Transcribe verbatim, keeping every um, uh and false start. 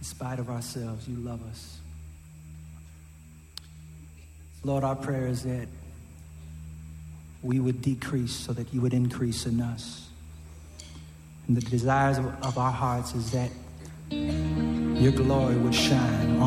In spite of ourselves, you love us. Lord, our prayer is that we would decrease so that you would increase in us. And the desires of, of our hearts is that your glory would shine